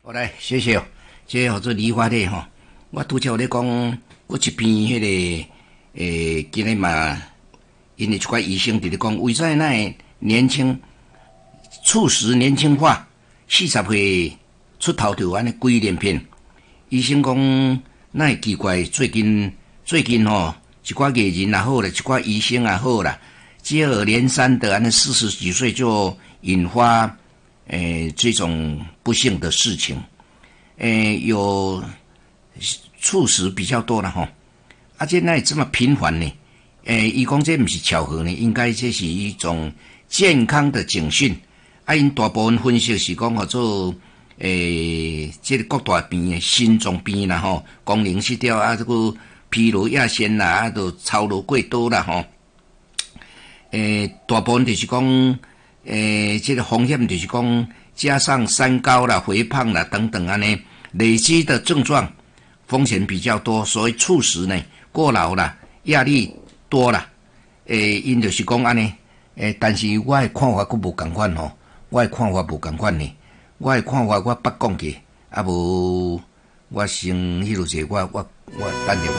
好来，谢谢哦。这叫做理发的吼，我拄则有咧讲，我一边迄个今日嘛，因为一寡医生伫咧讲，为啥那年轻促使年轻化，40岁出头就安尼鬼连篇。医生讲，那奇怪，最近吼，一寡艺人也好啦，一寡医生也好啦，接二连三的安尼40几岁就引发这种不幸的事情。有猝死比较多了哈，而且那这么频繁呢？伊讲这不是巧合呢，应该这是一种健康的警讯。因大部分分析是讲做这个各大病、心脏病啦吼，功能失调啊，这个疲劳亚线啦，啊，都操劳过多啦吼。大部分就是讲，这个风险就是讲。加上三高啦、肥胖啦等等安尼累积的症状，风险比较多，所以猝死呢过劳啦、压力多啦，因就是讲安尼，但是我的看法佫无共款吼，我的看法无共款呢，我的看法我捌讲过，啊无我先迄落者我等下我。